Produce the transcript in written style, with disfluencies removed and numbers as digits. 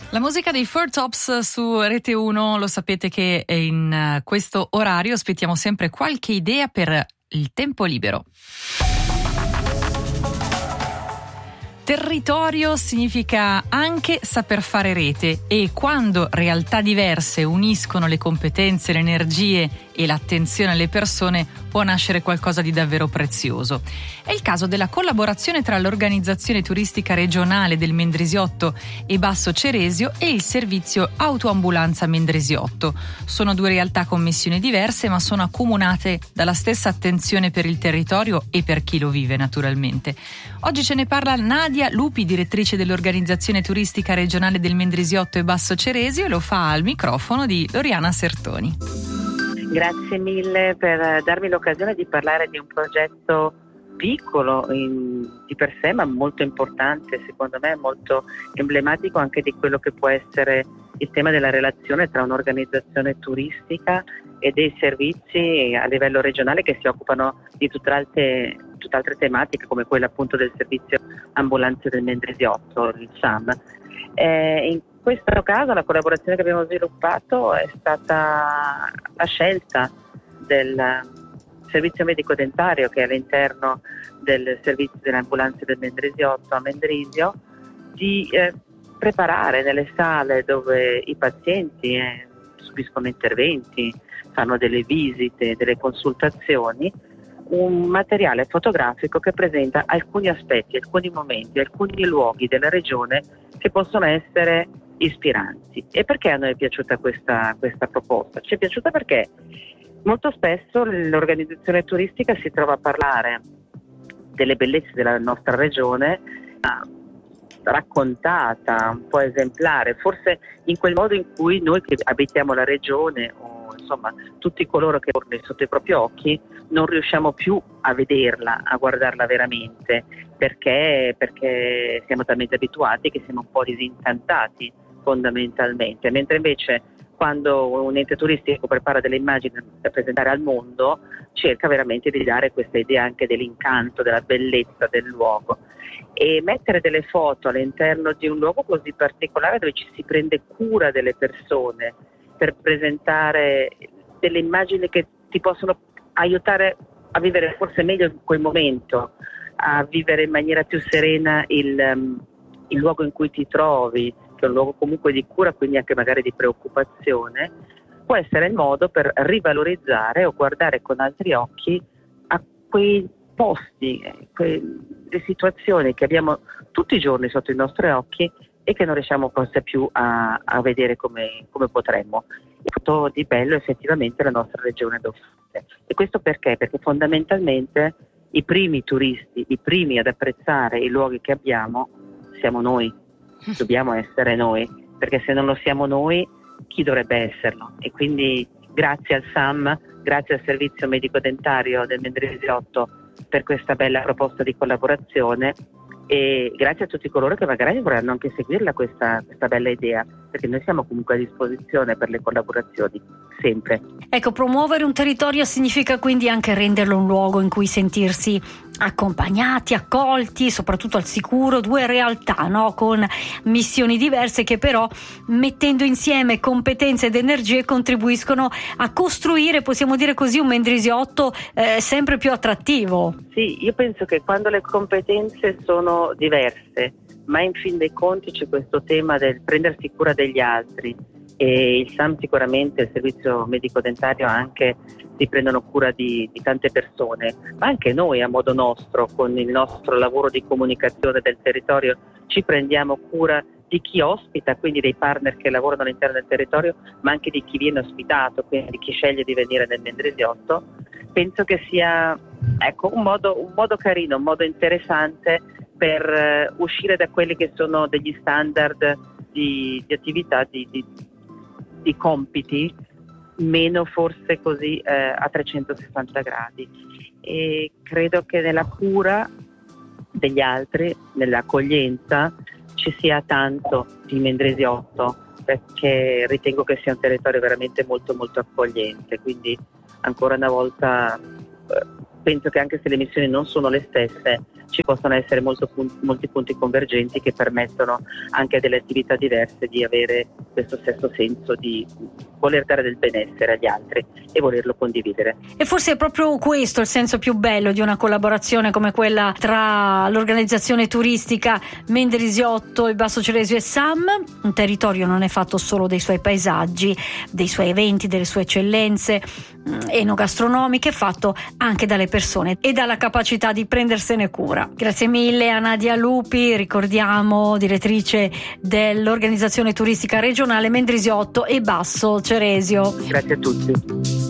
La musica dei Four Tops su Rete 1, lo sapete che in questo orario aspettiamo sempre qualche idea per il tempo libero. Territorio significa anche saper fare rete, e quando realtà diverse uniscono le competenze, le energie e l'attenzione alle persone può nascere qualcosa di davvero prezioso. È il caso della collaborazione tra l'organizzazione turistica regionale del Mendrisiotto e Basso Ceresio e il servizio autoambulanza Mendrisiotto. Sono due realtà con missioni diverse, ma sono accomunate dalla stessa attenzione per il territorio e per chi lo vive, naturalmente. Oggi ce ne parla Nadia Lupi, direttrice dell'organizzazione turistica regionale del Mendrisiotto e Basso Ceresio, e lo fa al microfono di Loriana Sertoni. Grazie mille per darmi l'occasione di parlare di un progetto piccolo di per sé, ma molto importante, secondo me molto emblematico anche di quello che può essere il tema della relazione tra un'organizzazione turistica e dei servizi a livello regionale che si occupano di tutt'altre tematiche, come quella appunto del servizio ambulanze del Mendrisiotto, il SAM. In questo caso la collaborazione che abbiamo sviluppato è stata la scelta del servizio medico-dentario, che è all'interno del servizio delle ambulanze del Mendrisiotto a Mendrisio, di preparare nelle sale dove i pazienti subiscono interventi, fanno delle visite, delle consultazioni, un materiale fotografico che presenta alcuni aspetti, alcuni momenti, alcuni luoghi della regione che possono essere ispiranti. E perché a noi è piaciuta questa proposta? Ci è piaciuta perché molto spesso l'organizzazione turistica si trova a parlare delle bellezze della nostra regione raccontata, un po' esemplare, forse in quel modo in cui noi che abitiamo la regione, o insomma tutti coloro che sotto i propri occhi, non riusciamo più a vederla, a guardarla veramente, perché siamo talmente abituati che siamo un po' disincantati fondamentalmente, mentre invece quando un ente turistico prepara delle immagini da presentare al mondo, cerca veramente di dare questa idea anche dell'incanto, della bellezza del luogo. E mettere delle foto all'interno di un luogo così particolare, dove ci si prende cura delle persone, per presentare delle immagini che ti possono aiutare a vivere forse meglio quel momento, a vivere in maniera più serena il luogo in cui ti trovi, che è un luogo comunque di cura, quindi anche magari di preoccupazione, può essere il modo per rivalorizzare o guardare con altri occhi a quei posti, le situazioni che abbiamo tutti i giorni sotto i nostri occhi e che non riusciamo forse più a vedere come potremmo. Tutto di bello effettivamente la nostra regione offre. E questo perché? Perché fondamentalmente i primi turisti, i primi ad apprezzare i luoghi che abbiamo, siamo noi. Dobbiamo essere noi, perché se non lo siamo noi, chi dovrebbe esserlo? E quindi grazie al SAM, grazie al servizio medico-dentario del Mendrisiotto per questa bella proposta di collaborazione, e grazie a tutti coloro che magari vorranno anche seguirla questa bella idea, perché noi siamo comunque a disposizione per le collaborazioni, sempre. Ecco, promuovere un territorio significa quindi anche renderlo un luogo in cui sentirsi accompagnati, accolti, soprattutto al sicuro, due realtà, no? Con missioni diverse che però, mettendo insieme competenze ed energie, contribuiscono a costruire, possiamo dire così, un Mendrisiotto sempre più attrattivo. Sì, io penso che quando le competenze sono diverse, ma in fin dei conti c'è questo tema del prendersi cura degli altri, e il SAM sicuramente, il servizio medico-dentario anche, si prendono cura di tante persone, ma anche noi a modo nostro, con il nostro lavoro di comunicazione del territorio, ci prendiamo cura di chi ospita, quindi dei partner che lavorano all'interno del territorio, ma anche di chi viene ospitato, quindi di chi sceglie di venire nel Mendrisiotto. Penso che sia un modo carino, un modo interessante per uscire da quelli che sono degli standard di attività, di compiti, meno forse così a 360 gradi. E credo che nella cura degli altri, nell'accoglienza, ci sia tanto di Mendrisiotto, perché ritengo che sia un territorio veramente molto molto accogliente. Quindi ancora una volta penso che anche se le missioni non sono le stesse, ci possono essere molti punti convergenti che permettono anche a delle attività diverse di avere questo stesso senso di voler dare del benessere agli altri e volerlo condividere. E forse è proprio questo il senso più bello di una collaborazione come quella tra l'organizzazione turistica Mendrisiotto, il Basso Ceresio e SAM. Un territorio non è fatto solo dei suoi paesaggi, dei suoi eventi, delle sue eccellenze enogastronomiche, è fatto anche dalle persone e dalla capacità di prendersene cura. Grazie mille a Nadia Lupi, ricordiamo direttrice dell'organizzazione turistica regionale Mendrisiotto e Basso Ceresio. Grazie a tutti.